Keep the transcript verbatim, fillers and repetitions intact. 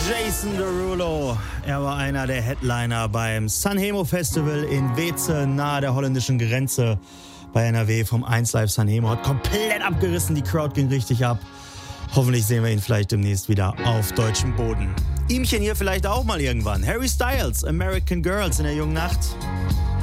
Jason Derulo. Er war einer der Headliner beim Sanremo Festival in Weeze nahe der holländischen Grenze bei N R W vom eins Live Sanremo. Hat komplett abgerissen, die Crowd ging richtig ab. Hoffentlich sehen wir ihn vielleicht demnächst wieder auf deutschem Boden. Ihmchen hier vielleicht auch mal irgendwann. Harry Styles, American Girls in der jungen Nacht.